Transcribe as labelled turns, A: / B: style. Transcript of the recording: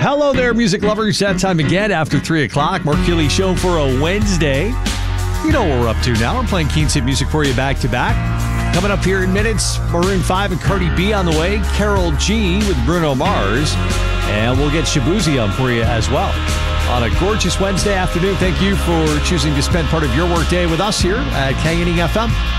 A: Hello there, music lovers. That time again after 3 o'clock. Mark Healy Show for a Wednesday. You know what we're up to now. We're playing Keens Hit music for you back to back. Coming up here in minutes, Maroon 5 and Cardi B on the way. Karol G with Bruno Mars. And we'll get Shabuzi on for you as well. On a gorgeous Wednesday afternoon, thank you for choosing to spend part of your workday with us here at KNE FM.